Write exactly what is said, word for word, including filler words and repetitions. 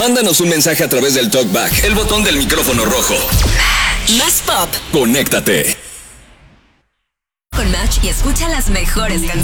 Mándanos un mensaje a través del TalkBack, el botón del micrófono rojo. Más pop. Conéctate Con Match y escucha las mejores canciones.